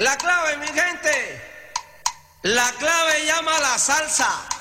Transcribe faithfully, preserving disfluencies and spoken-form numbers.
La clave, mi gente, la clave llama a la salsa.